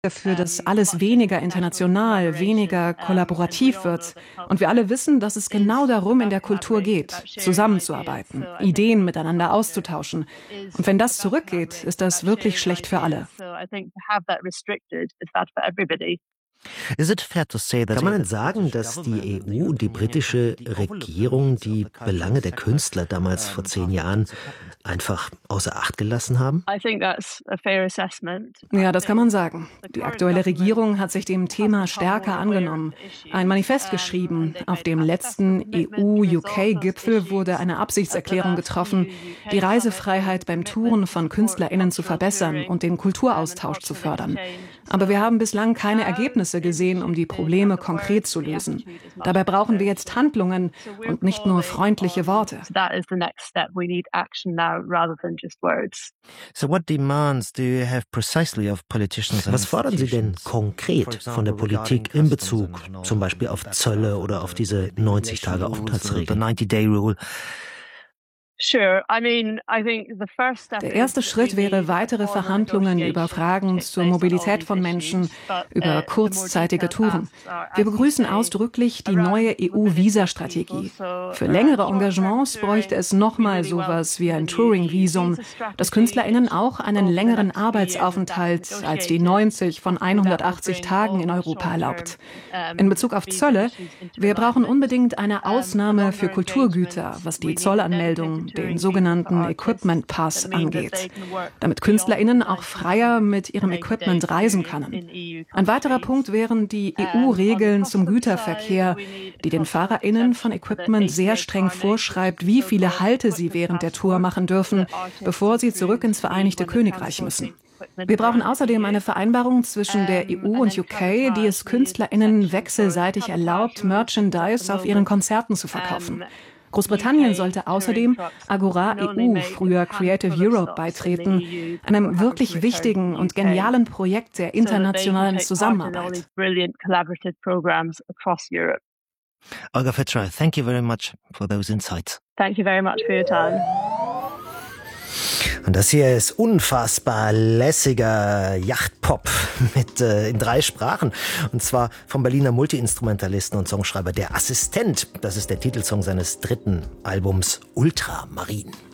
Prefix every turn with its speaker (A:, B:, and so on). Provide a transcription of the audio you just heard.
A: dafür, dass alles weniger international, weniger kollaborativ wird. Und wir alle wissen, dass es genau darum in der Kultur geht, zusammenzuarbeiten, Ideen miteinander auszutauschen. Und wenn das zurückgeht, ist das wirklich schlecht für alle.
B: Kann man denn sagen, dass die EU und die britische Regierung die Belange der Künstler damals vor 10 Jahren einfach außer Acht gelassen haben?
A: Ja, das kann man sagen. Die aktuelle Regierung hat sich dem Thema stärker angenommen, ein Manifest geschrieben. Auf dem letzten EU-UK-Gipfel wurde eine Absichtserklärung getroffen, die Reisefreiheit beim Touren von KünstlerInnen zu verbessern und den Kulturaustausch zu fördern. Aber wir haben bislang keine Ergebnisse gesehen, um die Probleme konkret zu lösen. Dabei brauchen wir jetzt Handlungen und nicht nur freundliche Worte.
B: Was fordern Sie denn konkret von der Politik in Bezug zum Beispiel auf Zölle oder auf diese 90-Tage-Aufenthaltsregel?
A: Der erste Schritt wäre weitere Verhandlungen über Fragen zur Mobilität von Menschen, über kurzzeitige Touren. Wir begrüßen ausdrücklich die neue EU-Visa-Strategie. Für längere Engagements bräuchte es nochmal sowas wie ein Touring-Visum, das KünstlerInnen auch einen längeren Arbeitsaufenthalt als die 90 von 180 Tagen in Europa erlaubt. In Bezug auf Zölle, wir brauchen unbedingt eine Ausnahme für Kulturgüter, was die Zollanmeldung, den sogenannten Equipment Pass angeht, damit KünstlerInnen auch freier mit ihrem Equipment reisen können. Ein weiterer Punkt wären die EU-Regeln zum Güterverkehr, die den FahrerInnen von Equipment sehr streng vorschreibt, wie viele Halte sie während der Tour machen dürfen, bevor sie zurück ins Vereinigte Königreich müssen. Wir brauchen außerdem eine Vereinbarung zwischen der EU und UK, die es KünstlerInnen wechselseitig erlaubt, Merchandise auf ihren Konzerten zu verkaufen. Großbritannien sollte außerdem Agora EU, früher Creative Europe, beitreten, einem wirklich wichtigen und genialen Projekt der internationalen Zusammenarbeit.
B: Olga Fitzroy, thank you very much for those insights.
C: Thank you very much for your time.
B: Und das hier ist unfassbar lässiger Yachtpop mit in 3 Sprachen. Und zwar vom Berliner Multiinstrumentalisten und Songschreiber Der Assistent. Das ist der Titelsong seines 3. Albums Ultramarin.